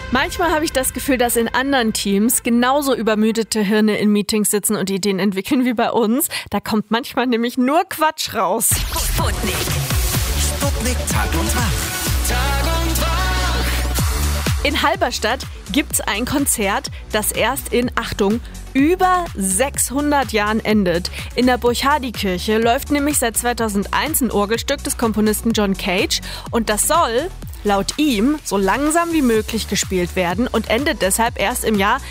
Manchmal habe ich das Gefühl, dass in anderen Teams genauso übermüdete Hirne in Meetings sitzen und Ideen entwickeln wie bei uns. Da kommt manchmal nämlich nur Quatsch raus. Sputnik. Sputnik Tag und Wach. Tag und Wach. In Halberstadt gibt's ein Konzert, das erst in, Achtung, über 600 Jahren endet. In der Burchardikirche läuft nämlich seit 2001 ein Orgelstück des Komponisten John Cage und das soll laut ihm so langsam wie möglich gespielt werden und endet deshalb erst im Jahr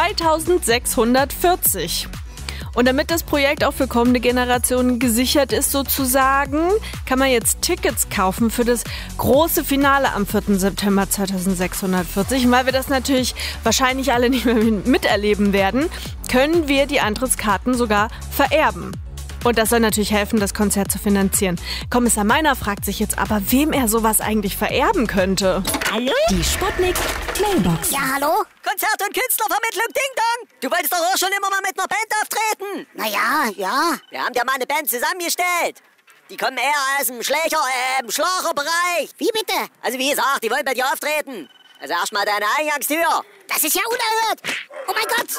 2640. Und damit das Projekt auch für kommende Generationen gesichert ist sozusagen, kann man jetzt Tickets kaufen für das große Finale am 4. September 2640. Und weil wir das natürlich wahrscheinlich alle nicht mehr miterleben werden, können wir die Eintrittskarten sogar vererben. Und das soll natürlich helfen, das Konzert zu finanzieren. Kommissar Meiner fragt sich jetzt aber, wem er sowas eigentlich vererben könnte. Hallo? Die Sputnik Mailbox. Ja, hallo? Konzert- und Künstlervermittlung Ding Dong. Du wolltest doch auch schon immer mal mit einer Band auftreten. Ja. Wir haben dir mal eine Band zusammengestellt. Die kommen eher aus dem Schlagerbereich. Wie bitte? Also wie gesagt, die wollen bei dir auftreten. Also erst mal deine Eingangstür. Das ist ja unerhört. Oh mein Gott.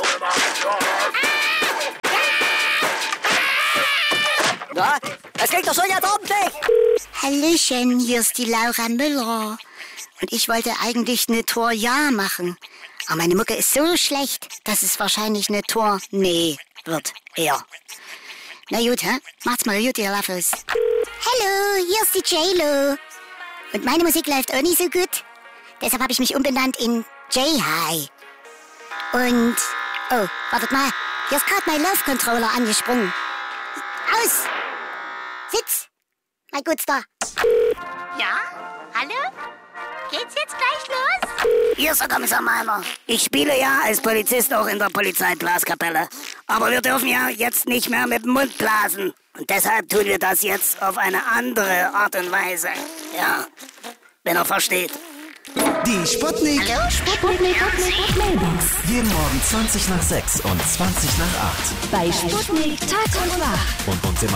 Na, das klingt doch schon jetzt ordentlich. Hallöchen, hier ist die Laura Müller. Und ich wollte eigentlich eine Tor-Ja machen. Aber meine Mucke ist so schlecht, dass es wahrscheinlich eine Tor-Nee wird. Eher. Na gut, hä? Macht's mal gut, ihr Laffos. Hallo, hier ist die J-Lo. Und meine Musik läuft auch nicht so gut. Deshalb habe ich mich umbenannt in J-High. Und, oh, wartet mal. Hier ist gerade mein Laufcontroller angesprungen. Aus! Sitz! Mein Gutster. Ja? Hallo? Geht's jetzt gleich los? Hier ist der Kommissar Meiner. Ich spiele ja als Polizist auch in der Polizeiblaskapelle. Aber wir dürfen ja jetzt nicht mehr mit dem Mund blasen. Und deshalb tun wir das jetzt auf eine andere Art und Weise. Ja, wenn er versteht. Die Sputnik. Hallo? Sputnik Mailbox. Jeden Morgen 20 nach 6 und 20 nach 8. Bei Sputnik Tag und Wach. Und uns im